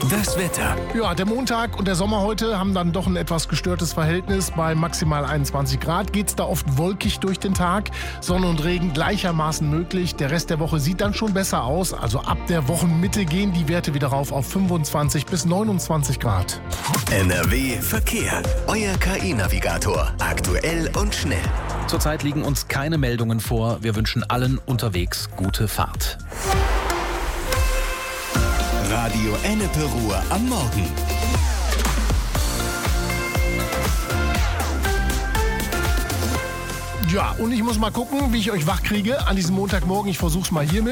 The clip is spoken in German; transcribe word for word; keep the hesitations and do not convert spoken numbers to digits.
Das Wetter. Ja, der Montag und der Sommer heute haben dann doch ein etwas gestörtes Verhältnis. Bei maximal einundzwanzig Grad geht es da oft wolkig durch den Tag. Sonne und Regen gleichermaßen möglich. Der Rest der Woche sieht dann schon besser aus. Also ab der Wochenmitte gehen die Werte wieder rauf auf fünfundzwanzig bis neunundzwanzig Grad. N R W Verkehr. Euer K I-Navigator. Aktuell und schnell. Zurzeit liegen uns keine Meldungen vor. Wir wünschen allen unterwegs gute Fahrt. Radio Ennepe Ruhr am Morgen. Ja, und ich muss mal gucken, wie ich euch wach kriege an diesem Montagmorgen. Ich versuch's mal hiermit.